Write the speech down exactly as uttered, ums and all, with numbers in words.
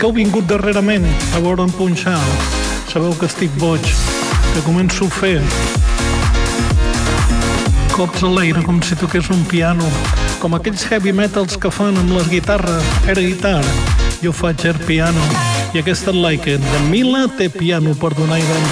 que heu vingut darrerament a veure'm punxar, sabeu que estic boig, que començo a fer cops a l'aire com si toqués un piano, com aquells heavy metals que fan amb les guitarres, air guitar. Jo faig air piano. I aquesta Like It, de Mila té piano per donar i vendre.